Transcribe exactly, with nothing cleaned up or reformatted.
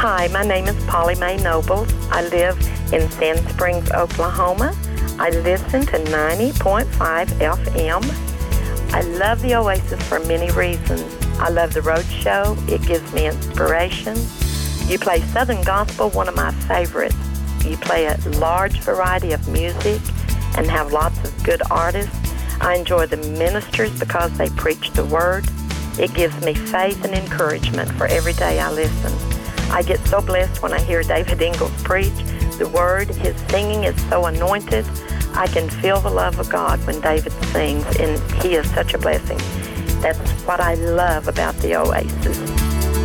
Hi, my name is Polly Mae Nobles. I live in Sand Springs, Oklahoma. I listen to ninety point five F M. I love the Oasis for many reasons. I love the road show. It gives me inspiration. You play Southern Gospel, one of my favorites. You play a large variety of music and have lots of good artists. I enjoy the ministers because they preach the Word. It gives me faith and encouragement for every day I listen. I get so blessed when I hear David Ingalls preach the Word. His singing is so anointed. I can feel the love of God when David sings, and he is such a blessing. That's what I love about the Oasis.